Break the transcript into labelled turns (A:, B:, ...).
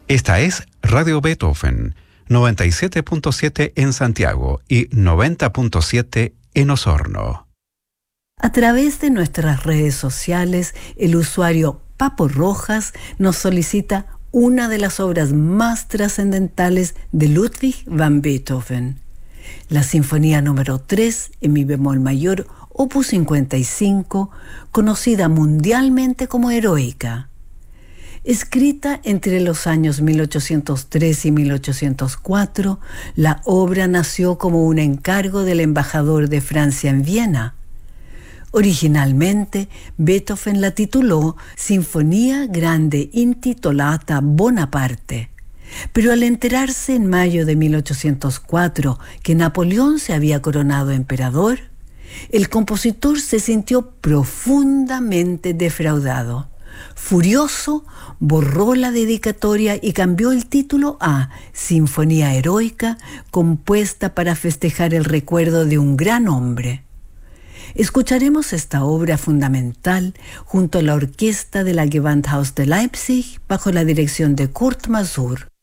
A: Esta es Radio Beethoven, 97.7 en Santiago y 90.7 en Osorno.
B: A través de nuestras redes sociales, el usuario Papo Rojas nos solicita una de las obras más trascendentales de Ludwig van Beethoven, la Sinfonía número 3 en mi bemol mayor, opus 55, conocida mundialmente como Heroica. Escrita entre los años 1803 y 1804, la obra nació como un encargo del embajador de Francia en Viena. Originalmente, Beethoven la tituló Sinfonía Grande Intitolata Bonaparte, pero al enterarse en mayo de 1804 que Napoleón se había coronado emperador, el compositor se sintió profundamente defraudado. Furioso, borró la dedicatoria y cambió el título a Sinfonía Heroica, compuesta para festejar el recuerdo de un gran hombre. Escucharemos esta obra fundamental junto a la orquesta de la Gewandhaus de Leipzig bajo la dirección de Kurt Masur.